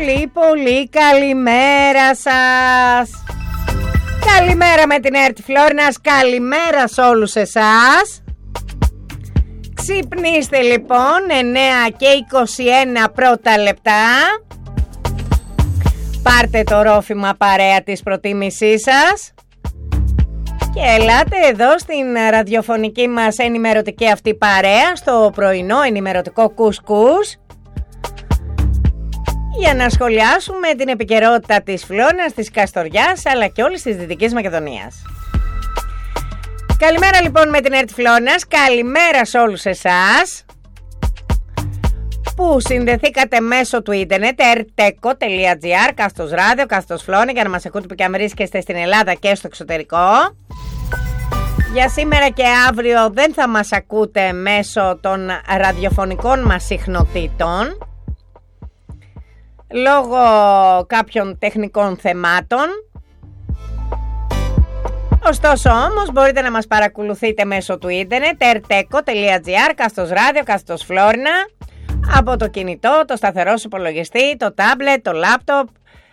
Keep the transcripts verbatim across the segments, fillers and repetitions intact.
πολύ πολύ καλημέρα σας. Καλημέρα με την ΕΡΤ Φλόρινας, καλημέρα σε όλους εσάς. Ξυπνήστε λοιπόν, εννέα και είκοσι ένα πρώτα λεπτά. Πάρτε το ρόφημα παρέα της προτίμησής σας και ελάτε εδώ στην ραδιοφωνική μας ενημερωτική αυτή παρέα, στο πρωινό ενημερωτικό κουσκούς, για να σχολιάσουμε την επικαιρότητα της Φλόρινας, της Καστοριάς αλλά και όλης της Δυτικής Μακεδονίας. Καλημέρα λοιπόν με την ΕΡΤ Φλόρινας, καλημέρα σε όλους εσάς που συνδεθήκατε μέσω του ίντερνετ ερτέκο τελεία τζι άρ, κάθετος ράδιο, κάθετος Φλόρινη, για να μας ακούτε που και αν βρίσκεστε στην Ελλάδα και στο εξωτερικό. Για σήμερα και αύριο δεν θα μας ακούτε μέσω των ραδιοφωνικών μας συχνοτήτων λόγω κάποιων τεχνικών θεμάτων. Ωστόσο όμως μπορείτε να μας παρακολουθείτε μέσω του ίντερνετ ερτέκο τελεία τζι άρ, κάθετος ράδιο, κάθετος Φλόρινα, από το κινητό, το σταθερό σου υπολογιστή, το τάμπλετ, το λάπτοπ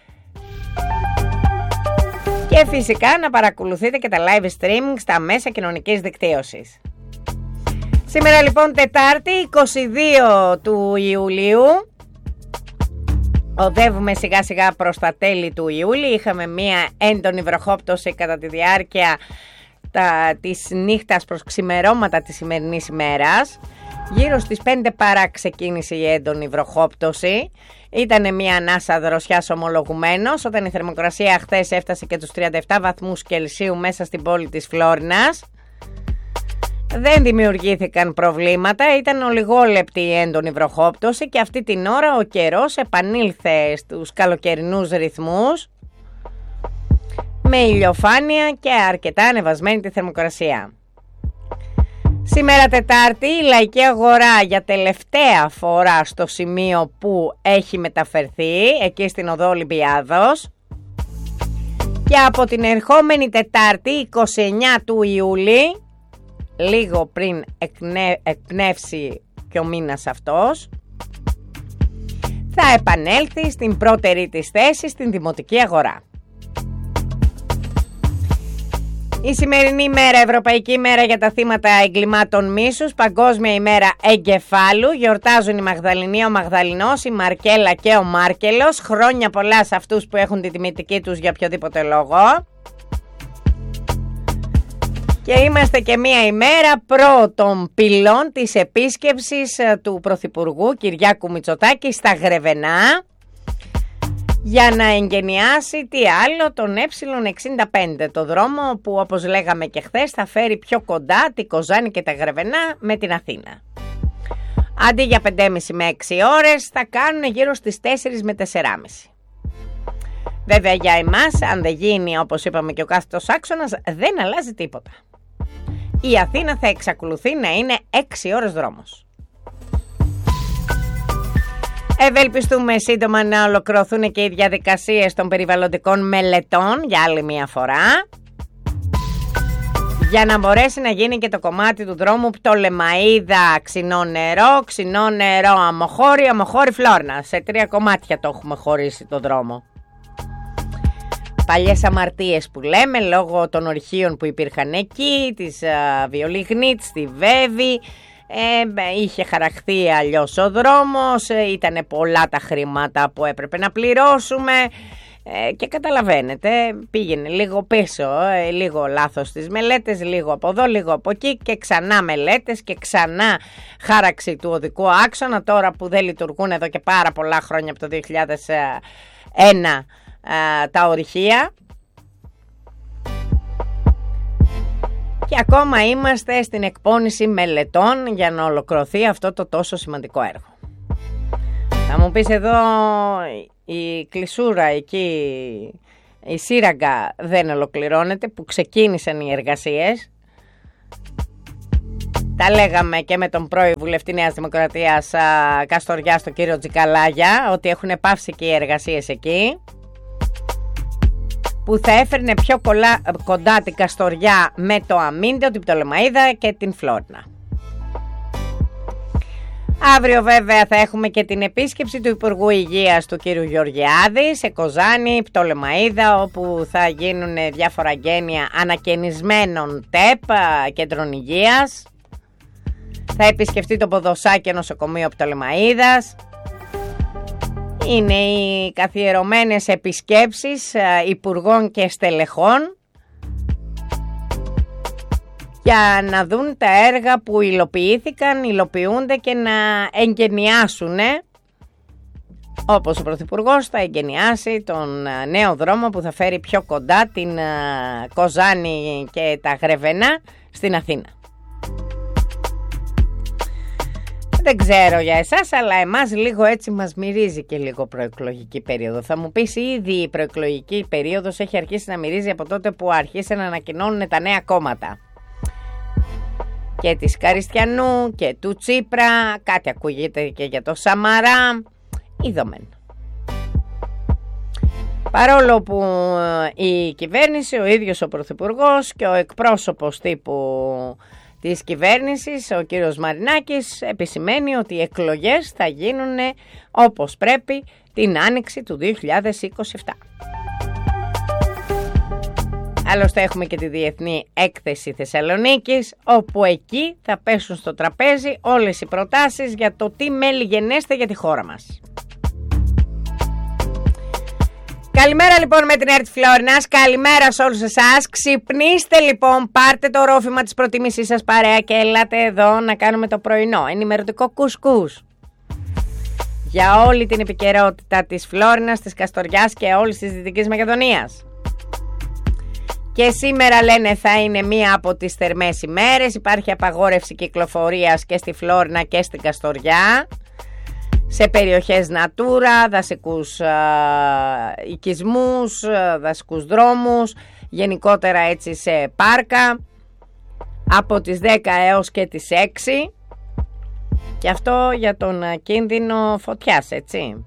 και φυσικά να παρακολουθείτε και τα live streaming στα μέσα κοινωνικής δικτύωσης. Σήμερα λοιπόν Τετάρτη είκοσι δύο του Ιουλίου, οδεύουμε σιγά σιγά προς τα τέλη του Ιούλη. Είχαμε μία έντονη βροχόπτωση κατά τη διάρκεια τα, της νύχτας προς ξημερώματα της σημερινής ημέρας. Γύρω στις πέντε παρά ξεκίνησε η έντονη βροχόπτωση. Ήτανε μία ανάσα δροσιάς ομολογουμένως, όταν η θερμοκρασία χθες έφτασε και τους τριάντα επτά βαθμούς Κελσίου μέσα στην πόλη της Φλόρινας. Δεν δημιουργήθηκαν προβλήματα, ήταν ολιγόλεπτη η έντονη βροχόπτωση και αυτή την ώρα ο καιρός επανήλθε στους καλοκαιρινούς ρυθμούς με ηλιοφάνεια και αρκετά ανεβασμένη τη θερμοκρασία. Σήμερα Τετάρτη η λαϊκή αγορά για τελευταία φορά στο σημείο που έχει μεταφερθεί, εκεί στην οδό Ολυμπιάδος, και από την ερχόμενη Τετάρτη είκοσι εννέα του Ιούλη, λίγο πριν εκνε... εκπνεύσει και ο μήνας αυτός, θα επανέλθει στην πρώτερη της θέση στην δημοτική αγορά. Η σημερινή ημέρα, Ευρωπαϊκή ημέρα για τα θύματα εγκλημάτων μίσους, Παγκόσμια ημέρα εγκεφάλου, γιορτάζουν η Μαγδαληνή, ο Μαγδαληνός, η Μαρκέλα και ο Μάρκελος. Χρόνια πολλά σε αυτούς που έχουν τη τιμητική τους για οποιοδήποτε λόγο. Και είμαστε και μία ημέρα προ των πυλών της επίσκεψης του Πρωθυπουργού Κυριάκου Μητσοτάκη στα Γρεβενά, για να εγκαινιάσει τι άλλο, τον ε εξήντα πέντε, το δρόμο που όπως λέγαμε και χθες θα φέρει πιο κοντά τη Κοζάνη και τα Γρεβενά με την Αθήνα. Αντί για πέντε και μισή με έξι ώρες θα κάνουν γύρω στις τέσσερις με τέσσερις και μισή. Βέβαια για εμάς, αν δεν γίνει όπως είπαμε και ο κάθετος άξονας, δεν αλλάζει τίποτα. Η Αθήνα θα εξακολουθεί να είναι έξι ώρες δρόμος. Ευελπιστούμε σύντομα να ολοκληρωθούν και οι διαδικασίες των περιβαλλοντικών μελετών για άλλη μια φορά, για να μπορέσει να γίνει και το κομμάτι του δρόμου Πτολεμαΐδα Ξινό Νερό, Ξινό Νερό Αμοχώρη, Αμοχώρη Φλόρνα. Σε τρία κομμάτια το έχουμε χωρίσει το δρόμο. Παλιές αμαρτίες που λέμε λόγω των ορυχείων που υπήρχαν εκεί, της Βιολιγνίτ, τη Βέβη. Ε, είχε χαραχθεί αλλιώς ο δρόμος, ε, ήτανε πολλά τα χρήματα που έπρεπε να πληρώσουμε, ε, και καταλαβαίνετε πήγαινε λίγο πίσω, ε, λίγο λάθος στις μελέτες, λίγο από εδώ, λίγο από εκεί και ξανά μελέτες και ξανά χάραξη του οδικού άξονα, τώρα που δεν λειτουργούν εδώ και πάρα πολλά χρόνια από το δύο χιλιάδες ένα ε, τα ορυχεία. Και ακόμα είμαστε στην εκπόνηση μελετών για να ολοκληρωθεί αυτό το τόσο σημαντικό έργο. Θα μου πεις εδώ η κλεισούρα εκεί, η σύραγγα δεν ολοκληρώνεται, που ξεκίνησαν οι εργασίες. Τα λέγαμε και με τον πρώην βουλευτή Νέας Δημοκρατίας Καστοριάς, τον κύριο Τζικαλάγια, ότι έχουν πάυσει και οι εργασίες εκεί, που θα έφερνε πιο κολλά, κοντά την Καστοριά με το Αμίντεο, την Πτολεμαΐδα και την Φλόρινα. Αύριο βέβαια θα έχουμε και την επίσκεψη του Υπουργού Υγείας του κ. Γεωργιάδη σε Κοζάνη, Πτολεμαΐδα, όπου θα γίνουν διάφορα γένεια ανακαινισμένων ΤΕΠ, κέντρων υγείας. Θα επισκεφτεί το Ποδοσάκιο νοσοκομείο Πτολεμαΐδας. Είναι οι καθιερωμένες επισκέψεις υπουργών και στελεχών για να δουν τα έργα που υλοποιήθηκαν, υλοποιούνται και να εγκαινιάσουν, όπως ο Πρωθυπουργός θα εγκαινιάσει τον νέο δρόμο που θα φέρει πιο κοντά την Κοζάνη και τα Γρεβενά στην Αθήνα. Δεν ξέρω για εσάς, αλλά εμάς λίγο έτσι μας μυρίζει και λίγο προεκλογική περίοδο. Θα μου πεις, ήδη η προεκλογική περίοδος έχει αρχίσει να μυρίζει από τότε που άρχισαν να ανακοινώνουν τα νέα κόμματα. Και της Καριστιανού και του Τσίπρα, κάτι ακούγεται και για το Σαμαρά, ειδωμένο. Παρόλο που η κυβέρνηση, ο ίδιος ο Πρωθυπουργός και ο εκπρόσωπος τύπου της κυβέρνησης, ο κύριος Μαρινάκης, επισημαίνει ότι οι εκλογές θα γίνουν όπως πρέπει την άνοιξη του δύο χιλιάδες είκοσι επτά. Άλλωστε έχουμε και τη Διεθνή Έκθεση Θεσσαλονίκης, όπου εκεί θα πέσουν στο τραπέζι όλες οι προτάσεις για το τι μέλη γενέστε για τη χώρα μας. Καλημέρα λοιπόν με την ΕΡΤ Φλόρινας, καλημέρα σε όλους εσάς. Ξυπνήστε λοιπόν, πάρτε το ρόφημα της προτίμησής σας παρέα και έλατε εδώ να κάνουμε το πρωινό ενημερωτικό κουσκούς για όλη την επικαιρότητα της Φλόρινας, της Καστοριάς και όλης της Δυτικής Μακεδονίας. Και σήμερα λένε θα είναι μία από τις θερμές ημέρες, υπάρχει απαγόρευση κυκλοφορίας και στη Φλόρινα και στην Καστοριά, σε περιοχές Natura, δασικούς α, οικισμούς, α, δασικούς δρόμους, γενικότερα έτσι σε πάρκα, από τις δέκα έως και τις έξι, και αυτό για τον κίνδυνο φωτιάς, έτσι.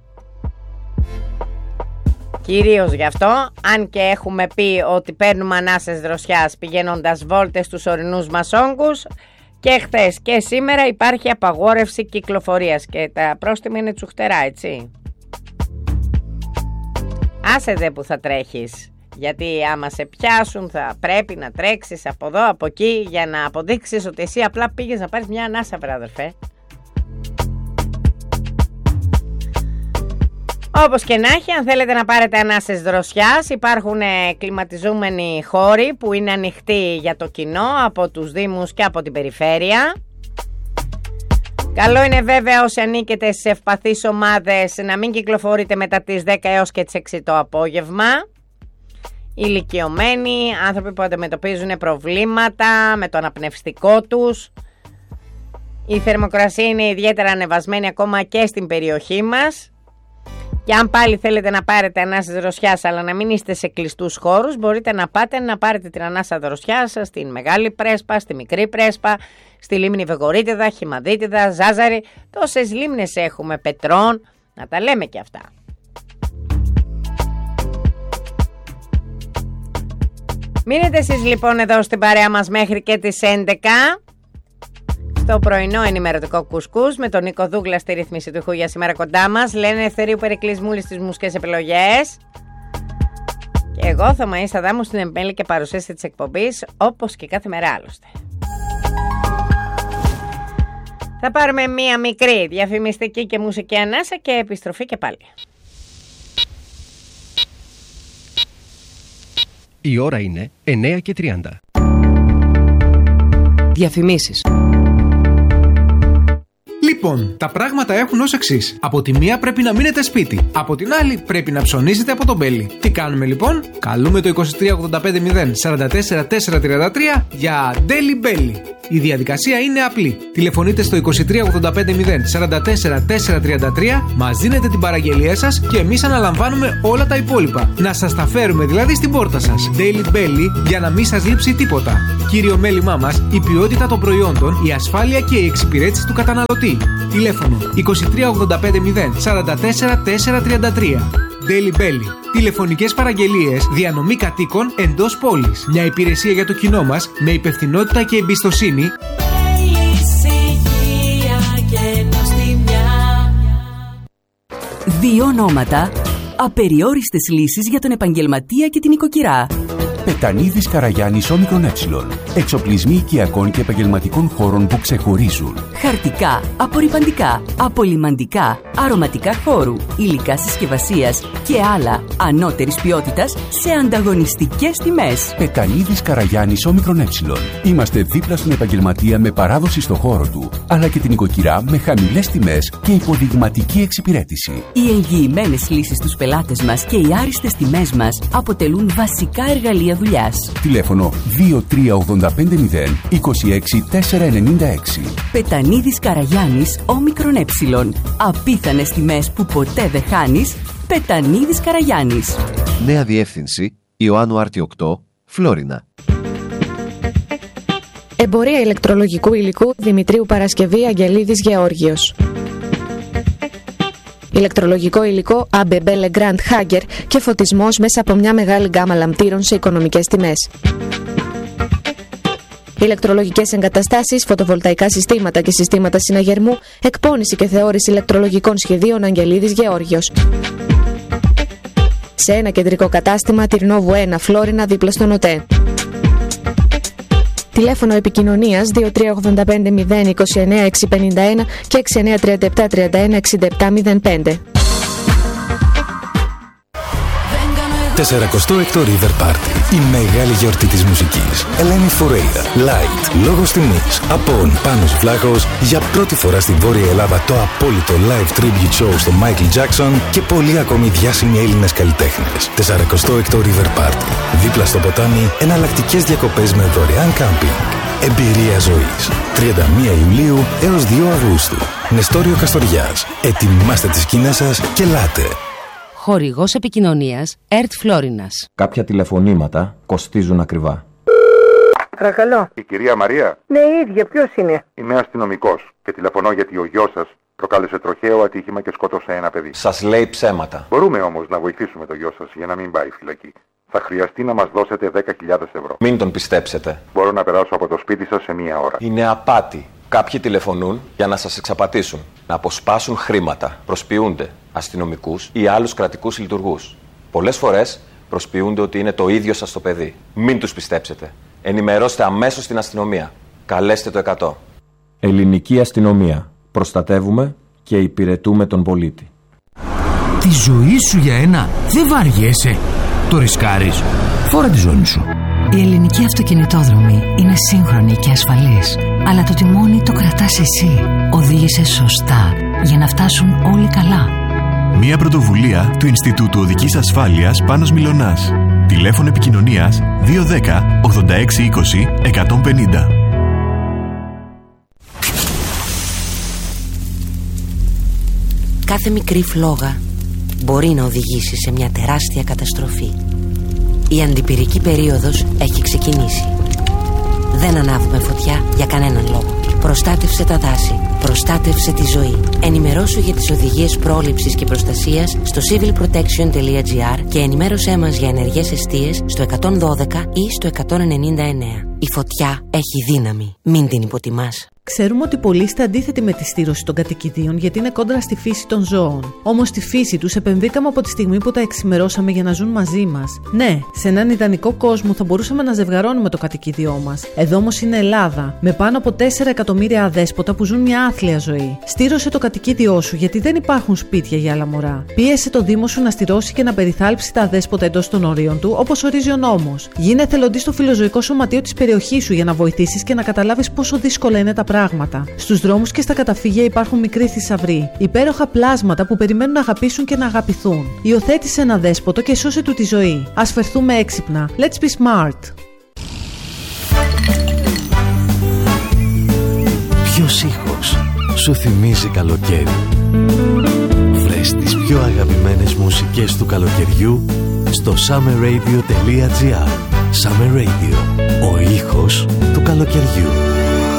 Κυρίως γι' αυτό, αν και έχουμε πει ότι παίρνουμε ανάσες δροσιάς πηγαίνοντας βόλτες στους ορεινούς μας όγκους, και χθες και σήμερα υπάρχει απαγόρευση κυκλοφορίας και τα πρόστιμα είναι τσουχτερά, έτσι. Άσε δε που θα τρέχεις, γιατί άμα σε πιάσουν θα πρέπει να τρέξεις από εδώ από εκεί για να αποδείξεις ότι εσύ απλά πήγες να πάρεις μια ανάσα, βρε αδερφέ. Όπως και να έχει, αν θέλετε να πάρετε ανάσες δροσιάς, υπάρχουν κλιματιζούμενοι χώροι που είναι ανοιχτοί για το κοινό από τους δήμους και από την περιφέρεια. Καλό είναι βέβαια όσοι ανήκετε σε ευπαθείς ομάδες να μην κυκλοφορείτε μετά τις δέκα έως και τις έξι το απόγευμα. Ηλικιωμένοι, άνθρωποι που αντιμετωπίζουν προβλήματα με το αναπνευστικό τους. Η θερμοκρασία είναι ιδιαίτερα ανεβασμένη ακόμα και στην περιοχή μας. Και αν πάλι θέλετε να πάρετε ανάσα δροσιάς αλλά να μην είστε σε κλειστούς χώρους, μπορείτε να πάτε να πάρετε την ανάσα δροσιάς στην Μεγάλη Πρέσπα, στη Μικρή Πρέσπα, στη Λίμνη Βεγορίτιδα, Χυμαδίτιδα, Ζάζαρη. Τόσες λίμνες έχουμε, Πετρών, να τα λέμε και αυτά. Μείνετε εσείς λοιπόν εδώ στην παρέα μας μέχρι και τις έντεκα. Στο πρωινό ενημερωτικό κουσκούς με τον Νίκο Δούγκλα στη ρύθμιση του ήχου για σήμερα κοντά μας. Λένε Ευθερίου Περικλεισμούλη στις μουσικές επιλογές. Και εγώ θα Μαΐσα Δάμου στην επιμέλεια και παρουσίαση της εκπομπής, όπως και κάθε μέρα άλλωστε. Θα πάρουμε μία μικρή διαφημιστική και μουσική ανάσα και επιστροφή και πάλι. Η ώρα είναι εννέα και τριάντα. Διαφημίσεις. Λοιπόν, τα πράγματα έχουν ως εξής. Από τη μία πρέπει να μείνετε σπίτι. Από την άλλη πρέπει να ψωνίζετε από τον Μπέλι. Τι κάνουμε λοιπόν? Καλούμε το είκοσι τρία ογδόντα πέντε μηδέν σαράντα τέσσερα τετρακόσια τριάντα τρία για Daily Belly. Η διαδικασία είναι απλή. Τηλεφωνείτε στο είκοσι τρία ογδόντα πέντε μηδέν σαράντα τέσσερα τετρακόσια τριάντα τρία, μας δίνετε την παραγγελία σας και εμείς αναλαμβάνουμε όλα τα υπόλοιπα. Να σας τα φέρουμε δηλαδή στην πόρτα σας. Daily Belly για να μην σας λείψει τίποτα. Κύριο μέλημά μας, η ποιότητα των προϊόντων, η ασφάλεια και η εξυπηρέτηση του καταναλωτή. Τηλέφωνο είκοσι τρία ογδόντα πέντε μηδέν σαράντα τέσσερα τετρακόσια τριάντα τρία. Daily Belly. Τηλεφωνικές παραγγελίες, διανομή κατοίκων εντός πόλης. Μια υπηρεσία για το κοινό μας με υπευθυνότητα και εμπιστοσύνη. Ησυχία και Δύο ονόματα, απεριόριστες λύσεις για τον επαγγελματία και την οικοκυρά. Πετανίδης Καραγιάννης Όμικρον Ε. Εξοπλισμοί οικιακών και επαγγελματικών χώρων που ξεχωρίζουν. Χαρτικά, απορρυπαντικά, απολυμαντικά, αρωματικά χώρου, υλικά συσκευασίας και άλλα ανώτερης ποιότητας σε ανταγωνιστικές τιμές. Πετανίδης Καραγιάννης Όμικρον Ε. Είμαστε δίπλα στον επαγγελματία με παράδοση στο χώρο του, αλλά και την οικοκυρά με χαμηλές τιμές και υποδειγματική εξυπηρέτηση. Οι εγγυημένες λύσεις στους πελάτες μας και οι άριστες τιμές μας αποτελούν βασικά εργαλεία δουλειάς. Τηλέφωνο δύο τρία ογδόντα πέντε μηδέν είκοσι έξι τετρακόσια ενενήντα έξι. Πετανίδης Καραγιάννης Όμικρον Ε. Απίθανες τιμές που ποτέ δεν χάνεις. Πετανίδης Καραγιάννης. Νέα διεύθυνση Ιωάννου Άρτη οκτώ, Φλόρινα. Εμπορία ηλεκτρολογικού υλικού Δημητρίου Παρασκευή Αγγελίδης Γεώργιος. Ηλεκτρολογικό υλικό έι μπι μπι Legrand Hager και φωτισμός μέσα από μια μεγάλη γκάμα λαμπτήρων σε οικονομικές τιμές. Ηλεκτρολογικές εγκαταστάσεις, φωτοβολταϊκά συστήματα και συστήματα συναγερμού, εκπώνηση και θεώρηση ηλεκτρολογικών σχεδίων Αγγελίδης Γεώργιος. Σε ένα κεντρικό κατάστημα, Τυρνόβου ένα, Φλόρινα, δίπλα στον ΟΤΕ. Τηλέφωνο επικοινωνίας δύο τρία ογδόντα πέντε μηδέν είκοσι εννέα εξακόσια πενήντα ένα και έξι εννέα τριάντα επτά τριάντα ένα εξήντα επτά μηδέν πέντε. σαρικοστό έκτο River Party. Η μεγάλη γιορτή της μουσικής. Ελένη Φουρέιρα, Light, Λόγος Τιμής, Απόν, Πάνος Βλάχος. Για πρώτη φορά στην Βόρεια Ελλάδα το απόλυτο live tribute show στο Michael Jackson και πολλοί ακόμη διάσημοι Έλληνες καλλιτέχνες. σαρικοστό έκτο River Party. Δίπλα στο ποτάμι, εναλλακτικές διακοπές με δωρεάν κάμπινγκ. Εμπειρία ζωής. τριάντα μία Ιουλίου έως δύο Αυγούστου. Νεστόριο Καστοριάς. Ετοιμάστε τις σκηνές σας και ελάτε. Χορηγός επικοινωνίας ΕΡΤ Φλόρινας. Κάποια τηλεφωνήματα κοστίζουν ακριβά. Παρακαλώ. Η κυρία Μαρία. Ναι, η ίδια. Ποιος είναι? Είμαι αστυνομικός και τηλεφωνώ γιατί ο γιος σας προκάλεσε τροχαίο ατύχημα και σκότωσε ένα παιδί. Σας λέει ψέματα. Μπορούμε όμως να βοηθήσουμε το γιο σας για να μην πάει φυλακή. Θα χρειαστεί να μας δώσετε δέκα χιλιάδες ευρώ. Μην τον πιστέψετε. Μπορώ να περάσω από το σπίτι σας σε μία ώρα. Είναι απάτη. Κάποιοι τηλεφωνούν για να σας εξαπατήσουν, να αποσπάσουν χρήματα, προσποιούνται αστυνομικούς ή άλλους κρατικούς λειτουργούς. Πολλές φορές προσποιούνται ότι είναι το ίδιο σας το παιδί. Μην τους πιστέψετε. Ενημερώστε αμέσως την αστυνομία. Καλέστε το εκατό. Ελληνική αστυνομία. Προστατεύουμε και υπηρετούμε τον πολίτη. Τη ζωή σου για ένα δεν βαριέσαι. Το ρισκάρεις. Φόρα τη ζώνη σου. Η ελληνική αυτοκινητόδρομη είναι σύγχρονη και ασφαλής, αλλά το τιμόνι το κρατάς εσύ. Οδήγησε σωστά για να φτάσουν όλοι καλά. Μια πρωτοβουλία του Ινστιτούτου Οδικής Ασφάλειας Πάνος Μιλωνάς. Τηλέφωνο επικοινωνίας δύο ένα μηδέν ογδόντα έξι είκοσι εκατόν πενήντα. Κάθε μικρή φλόγα μπορεί να οδηγήσει σε μια τεράστια καταστροφή. Η αντιπυρική περίοδος έχει ξεκινήσει. Δεν ανάβουμε φωτιά για κανέναν λόγο. Προστάτευσε τα δάση. Προστάτευσε τη ζωή. Ενημερώσου για τις οδηγίες πρόληψης και προστασίας στο civil protection τελεία gr και ενημέρωσέ μας για ενεργές εστίες στο εκατόν δώδεκα ή στο εκατόν ενενήντα εννέα. Η φωτιά έχει δύναμη. Μην την υποτιμάς. Ξέρουμε ότι πολλοί είστε αντίθετοι με τη στήρωση των κατοικιδίων γιατί είναι κόντρα στη φύση των ζώων. Όμως στη φύση τους επενδύκαμε από τη στιγμή που τα εξημερώσαμε για να ζουν μαζί μας. Ναι, σε έναν ιδανικό κόσμο θα μπορούσαμε να ζευγαρώνουμε το κατοικίδιό μας. Εδώ όμως είναι Ελλάδα, με πάνω από τέσσερα εκατομμύρια αδέσποτα που ζουν μια άθλια ζωή. Στήρωσε το κατοικίδιό σου γιατί δεν υπάρχουν σπίτια για άλλα μωρά. Πίεσε το Δήμο σου να στηρώσει και να περιθάλψει τα αδέσποτα εντός των ορίων του, όπως ορίζει ο νόμος. Γίνε εθελοντής στο φιλοζωικό σωματείο της περιοχής σου για να βοηθήσεις και να καταλάβεις πόσο δύσκολα είναι τα πράγματα. Στους δρόμους και στα καταφύγια υπάρχουν μικροί θησαυροί, υπέροχα πλάσματα που περιμένουν να αγαπήσουν και να αγαπηθούν. Υιοθέτησε ένα δέσποτο και σώσε του τη ζωή. Ας φερθούμε έξυπνα. Let's be smart. Ποιος ήχος σου θυμίζει καλοκαίρι? Βρες τις πιο αγαπημένες μουσικές του καλοκαιριού στο summer radio τελεία gr. Summer Radio, ο ήχος του καλοκαιριού.